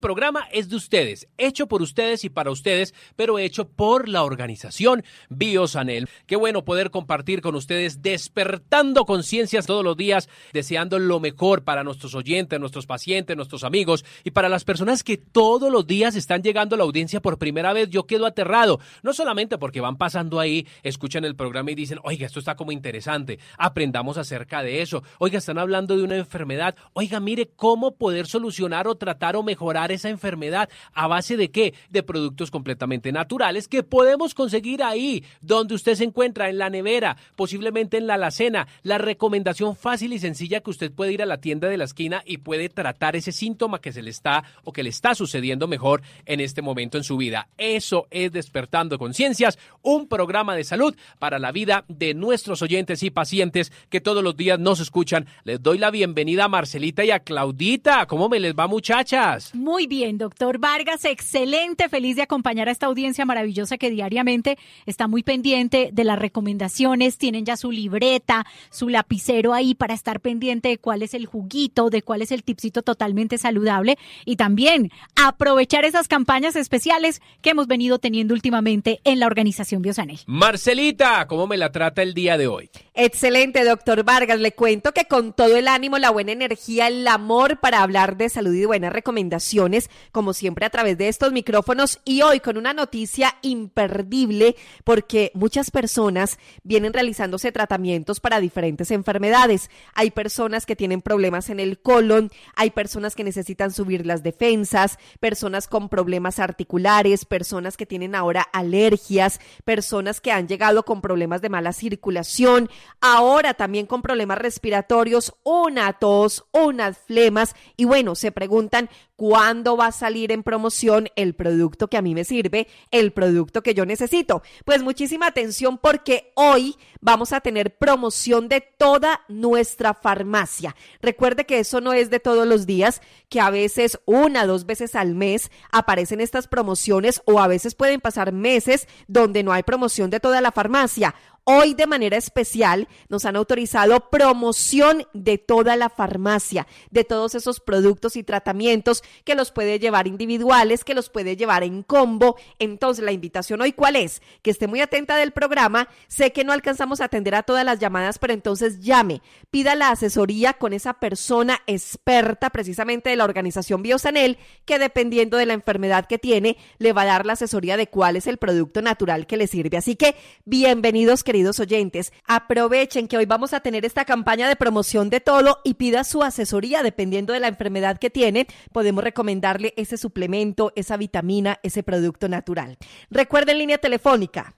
Programa es de ustedes, hecho por ustedes y para ustedes, pero hecho por la organización Biosanel. Qué bueno poder compartir con ustedes, despertando conciencias todos los días, deseando lo mejor para nuestros oyentes, nuestros pacientes, nuestros amigos y para las personas que todos los días están llegando a la audiencia por primera vez. Yo quedo aterrado, no solamente porque van pasando ahí, escuchan el programa y dicen, oiga, esto está como interesante, aprendamos acerca de eso, oiga, están hablando de una enfermedad, oiga, mire cómo poder solucionar o tratar o mejorar esa enfermedad. ¿A base de qué? De productos completamente naturales que podemos conseguir ahí donde usted se encuentra, en la nevera, posiblemente en la alacena. La recomendación fácil y sencilla que usted puede ir a la tienda de la esquina y puede tratar ese síntoma que se le está o que le está sucediendo mejor en este momento en su vida. Eso es Despertando Conciencias, un programa de salud para la vida de nuestros oyentes y pacientes que todos los días nos escuchan. Les doy la bienvenida a Marcelita y a Claudita. ¿Cómo me les va, muchachas? Muy bien, doctor Vargas, excelente, feliz de acompañar a esta audiencia maravillosa que diariamente está muy pendiente de las recomendaciones, tienen ya su libreta, su lapicero ahí para estar pendiente de cuál es el juguito, de cuál es el tipsito totalmente saludable y también aprovechar esas campañas especiales que hemos venido teniendo últimamente en la organización Biosanel. Marcelita, ¿cómo me la trata el día de hoy? Excelente, doctor Vargas, le cuento que con todo el ánimo, la buena energía, el amor para hablar de salud y buenas recomendaciones, como siempre a través de estos micrófonos y hoy con una noticia imperdible porque muchas personas vienen realizándose tratamientos para diferentes enfermedades. Hay personas que tienen problemas en el colon, hay personas que necesitan subir las defensas, personas con problemas articulares, personas que tienen ahora alergias, personas que han llegado con problemas de mala circulación, ahora también con problemas respiratorios, una tos, unas flemas y bueno, se preguntan ¿cuándo va a salir en promoción el producto que a mí me sirve, el producto que yo necesito? Pues muchísima atención porque hoy vamos a tener promoción de toda nuestra farmacia. Recuerde que eso no es de todos los días, que a veces 1 o 2 veces al mes aparecen estas promociones o a veces pueden pasar meses donde no hay promoción de toda la farmacia. Hoy de manera especial nos han autorizado promoción de toda la farmacia, de todos esos productos y tratamientos que los puede llevar individuales, que los puede llevar en combo. Entonces la invitación hoy ¿cuál es? Que esté muy atenta del programa. Sé que no alcanzamos a atender a todas las llamadas, pero entonces llame, pida la asesoría con esa persona experta precisamente de la organización Biosanel, que dependiendo de la enfermedad que tiene, le va a dar la asesoría de cuál es el producto natural que le sirve. Así que bienvenidos, queridos oyentes, aprovechen que hoy vamos a tener esta campaña de promoción de todo y pida su asesoría dependiendo de la enfermedad que tiene. Podemos recomendarle ese suplemento, esa vitamina, ese producto natural. Recuerden línea telefónica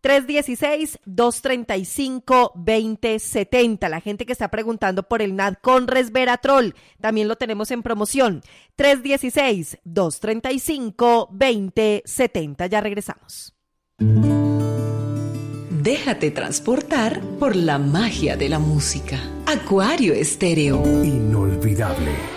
316-235-2070. La gente que está preguntando por el NAD con resveratrol, también lo tenemos en promoción. 316-235-2070. Ya regresamos. Déjate transportar por la magia de la música. Acuario Estéreo. Inolvidable.